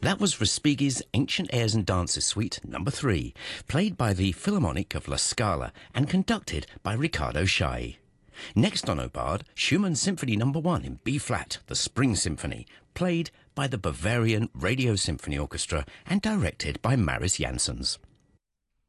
That was Respighi's Ancient Airs and Dances Suite No. 3, played by the Philharmonic of La Scala and conducted by Riccardo Schai. Next on Obard, Schumann's Symphony No. 1 in B-flat, the Spring Symphony, played by the Bavarian Radio Symphony Orchestra and directed by Maris Janssens.